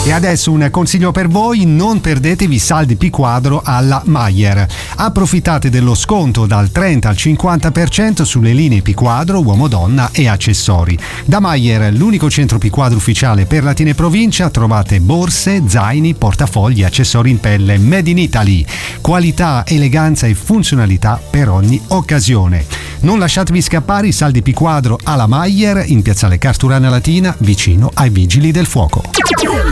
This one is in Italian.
E adesso un consiglio per voi: non perdetevi saldi P Quadro alla Mayer. Approfittate dello sconto dal 30 al 50% sulle linee P Quadro, uomo-donna e accessori. Da Mayer, l'unico centro P Quadro ufficiale per Latina e provincia, trovate borse, zaini, portafogli, accessori in pelle made in Italy. Qualità, eleganza e funzionalità per ogni occasione. Non lasciatevi scappare i saldi P Quadro alla Mayer in piazzale Carturana Latina, vicino ai Vigili del Fuoco.